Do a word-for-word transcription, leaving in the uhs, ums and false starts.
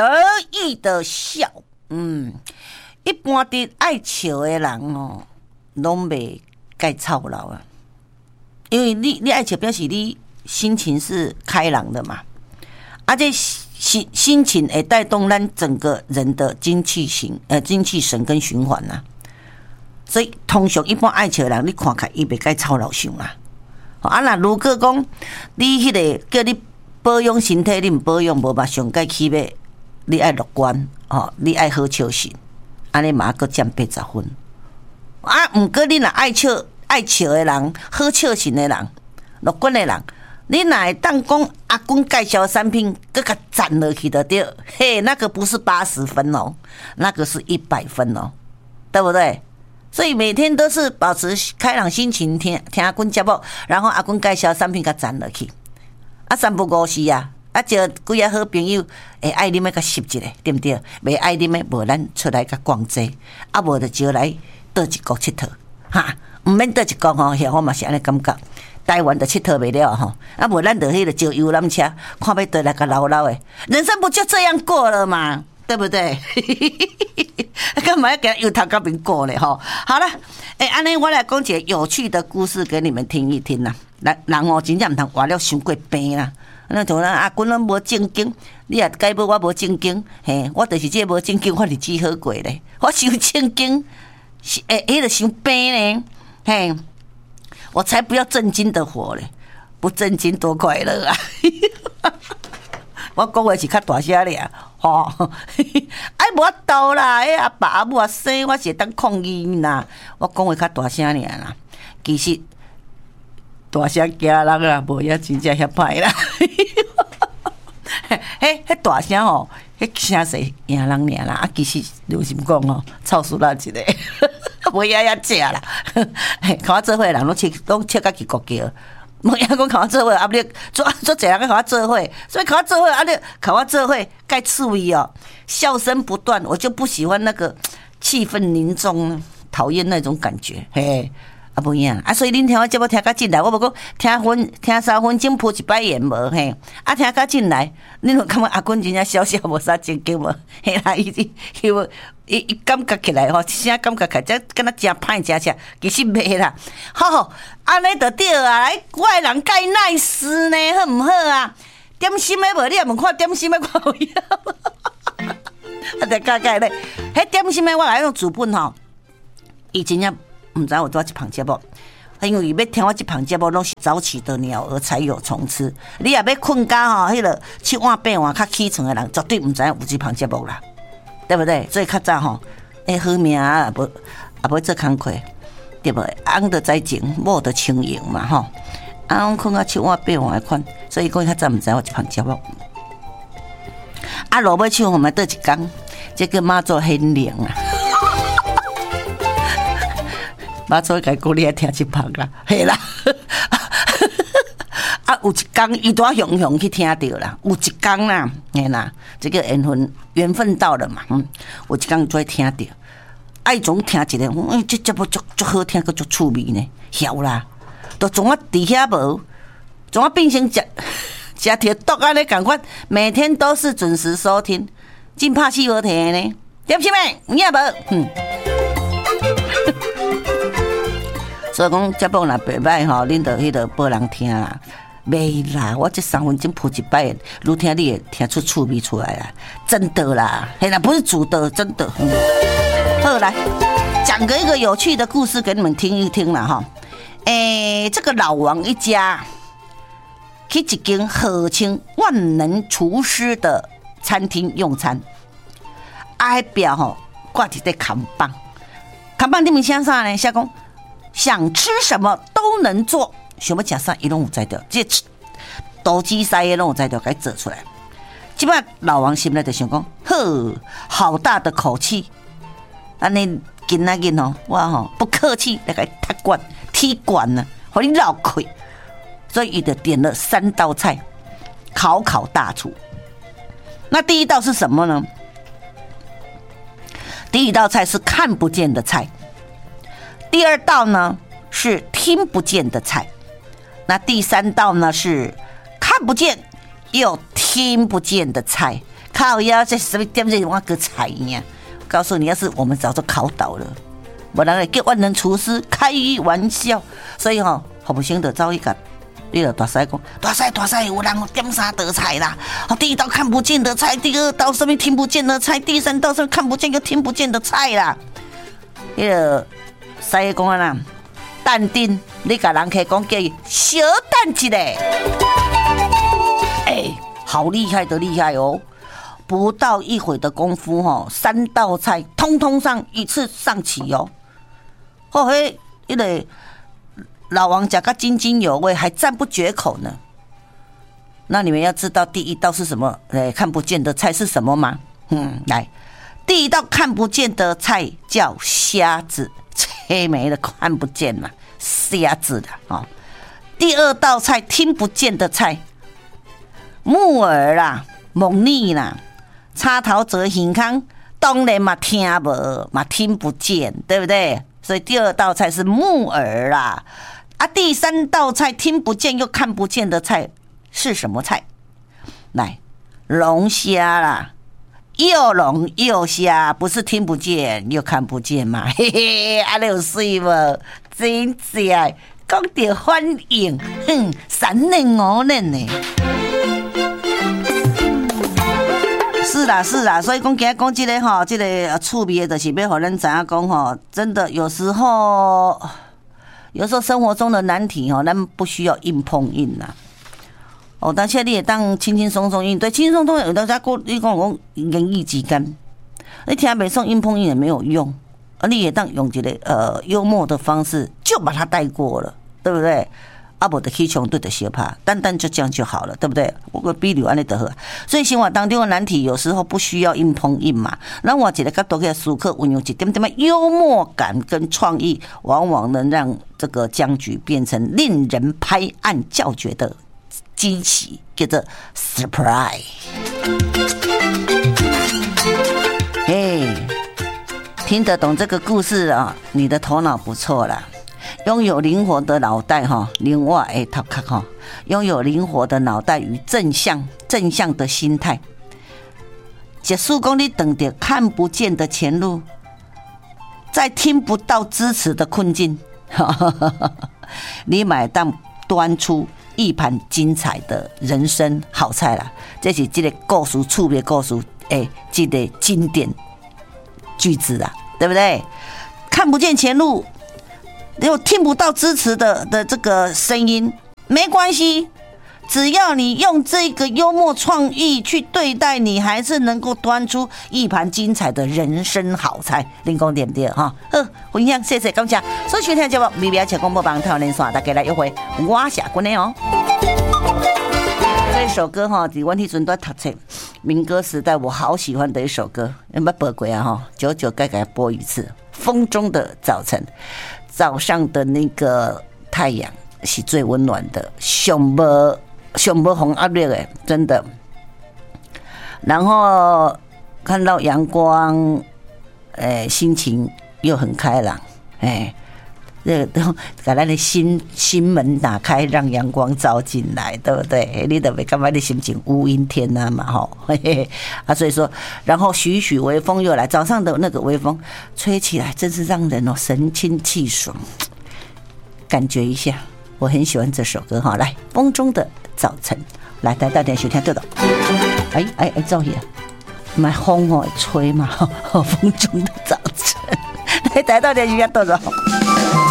得意的笑。嗯，一般的爱笑的人哦，拢袂该操劳啊，因为你你爱笑表示你心情是开朗的嘛，啊这心心情会带动咱整个人的精气神呃精气神跟循环呐、啊。所以通常一般爱笑的人，你看起来伊袂该操劳想啦。啊，那如果讲你迄个叫你保养身体，你唔保养无嘛，上该起码你爱乐观哦，你爱好笑心，安尼嘛阁占八十分。啊，毋过你若爱笑爱笑的人，好笑心的人，乐观的人，你若会当讲阿公介绍产品，搁甲赞落去就对，嘿，那个不是八十分哦，那个是一百分哦，对不对？所以每天都是保持开朗心情，听听阿公节目，然后阿公介绍产品，甲赞落去。啊，三不五时啊，啊，招几啊好朋友会爱啉的甲吸一下，对不对？袂爱啉的，无咱出来甲逛街，啊，无就招来倒一国佚佗，哈，毋免倒一国吼，遐我嘛是安尼感觉。台湾就佚佗袂了吼，啊，无咱就迄个招游览车，看要倒来个老老的，人生不就这样过了吗？对不对？干嘛要给他由头到尾过呢？吼，好了，哎、欸，安尼我来讲一个有趣的故事给你们听一听啦。人人哦，真正唔通活了伤过病啦。那像咱阿君咱无正经，你也该无我无正经，嘿，我就是这无正经，我日子好过咧。我伤正经，诶，迄个伤病咧，嘿，我才不要正经的活咧，不正经多快乐啊！我讲话是较大声咧，吼，哎，无法度啦，哎，阿爸阿母啊生，我是会当抗议啦。我讲话较大声咧啦，其实大声惊人啦，无也真正遐歹啦。嘿，迄大声吼，迄声势赢人尔啦。啊，其实刘心讲吼，臭死咱一个，无也也食啦。嘿，甲我做伙人拢切拢切甲去国叫。无影讲甲我做伙，啊！你做做侪人甲我做伙，所以甲我做伙，啊！你甲我做伙，该注意哦，笑声不断，我就不喜欢那个气氛凝重，讨厌那种感觉，嘿，啊不一样啊！所以恁听我节目听甲进来，我无讲听分听三分钟扑一摆眼无嘿，啊听甲进来，恁有感觉阿君真正笑笑无啥正经无？嘿啦，伊伊伊伊感觉起来吼，声感觉起来，这敢若真歹食食，其实袂啦。好好，安尼就对啊！来，我的人介 nice 呢，好毋好啊？点心的无？你也问看点心的看有影？啊，得加加咧，迄点心的我来用主本吼，伊真正毋知有多一旁节目。因为要听我这旁节目，拢是早起的鸟儿才有虫吃。你也要困觉吼，迄个七碗八碗较起床的人，绝对毋知有这旁节目啦。对不对？所以较早吼，诶，好命啊，无也无做工课，对不？翁着知情，某着清闲嘛，吼。啊，我困到七碗八碗的款，所以讲较早毋知我一旁节目。啊，落尾唱我们倒一工，这个妈祖很灵啊，妈祖该讲你爱听一旁啦，嘿啦。啊，有一天伊拄雄雄去听到啦，有一天啦，嘿啦，这个缘分缘分到了嘛，嗯，有一天就会听到，爱总听一个，嗯，这节目足足好听，佮足趣味呢，晓啦，都从我伫遐无，从我变成食食铁毒安尼共款，每天都是准时收听，真拍死无听呢，点心妹，你也无，嗯。所以讲节目若袂歹吼，恁着迄个报人听啦。袂啦，我这三分钟扑一摆，愈听你会听出趣味出来啦，真的啦，嘿啦，不是煮的，真的。嗯、好，来讲个一个有趣的故事给你们听一听啦哈。诶、欸，这个老王一家去一间号称万能厨师的餐厅用餐，啊，迄表吼挂一块看板，看板顶面写啥呢？写讲想吃什么都能做。想要吃啥，伊拢有知道，这投机塞的拢有知道，该做出来。即摆老王心内就想讲，呵，好大的口气，安尼今仔日吼，我吼不客气来个踢馆踢馆呢，互你绕开。所以伊就点了三道菜，考考大厨。那第一道是什么呢？第一道菜是看不见的菜，第二道呢是听不见的菜。那第三道呢是看不见又听不见的菜， 靠呀，这什么点这我个菜呀？告诉你，要是我们早就考倒了，不然给万能厨师开玩笑。所以哈、哦，好不行的找一个，你了大师讲，大师大师，有人点啥道菜啦？哦，第一道看不见的菜，第二道什么听不见的菜，第三道什么看不见又听不见的菜啦。那个师爷讲啊啦，淡定，你甲人客讲叫伊小等一下。哎，好厉害的厉害哦！不到一会的功夫哈，三道菜通通上一次上齐哦。哦嘿，那个老王讲个津津有味，还赞不绝口呢。那你们要知道第一道是什么？哎，看不见的菜是什么吗？嗯，来，第一道看不见的菜叫虾子，切没了看不见嘛，虾子的哦。第二道菜听不见的菜，木耳啦、蒙腻啦。插头则健康，当然嘛听无嘛听不见，对不对？所以第二道菜是木耳啦，啊，第三道菜听不见又看不见的菜是什么菜？来，龙虾啦，又龙又虾，不是听不见又看不见嘛？嘿嘿，啊，你有水无？真正讲到反应，哼，三年五年呢。是啦是啦，所以讲今日讲这个吼，这个趣味的，就是要让咱知影讲吼，真的有时候，有时候生活中的难题吼，咱不需要硬碰硬啦。哦，但是你也当轻轻松松应对，轻轻松松有大家讲，你讲讲言语之间，你听袂爽硬碰硬也没有用，而你也当用一个呃幽默的方式就把它带过了，对不对？啊，无就起冲突的相拍，单单就这样就好了，对不对？我个比如安尼就好。所以生活当中的难题，有时候不需要硬碰硬嘛。那我一个角度去思考，运用一点点幽默感跟创意，往往能让这个僵局变成令人拍案叫绝的惊喜，叫做 surprise。嘿，听得懂这个故事啊，你的头脑不错啦。拥有灵活的脑袋哈，另外诶，头壳哈，拥有灵活的脑袋与正向正向的心态。假使讲你等着看不见的前路，在听不到支持的困境，你买当端出一盘精彩的人生好菜啦！这是这个故事趣味故事诶，这个经典句子啊，对不对？看不见前路。又听不到支持的的这个声音，没关系，只要你用这个幽默创意去对待，你还是能够端出一盘精彩的人生好菜。零工点点哈，好，分享谢谢感谢。所以收听节目，微微且广播帮台湾连线，大家来约会，我下过来哦。这首歌哈，在我那阵在读册，民歌时代我好喜欢的一首歌，有没有播过啊？哈，久久该该播一次，《风中的早晨》。早上的那个太阳是最温暖的，上无上无风压力的，真的。然后看到阳光，哎，心情又很开朗，哎，这个都把咱的心心门打开，让阳光照进来，对不对？你都没干嘛？你心情乌阴天啊嘛，吼，嘿嘿啊，所以说，然后徐徐微风又来，早上的那个微风吹起来，真是让人哦神清气爽，感觉一下，我很喜欢这首歌哈。来，风中的早晨，来带大家收听得到。哎哎哎，赵爷，买风哦吹嘛，风中的早晨，来带大家收听得到。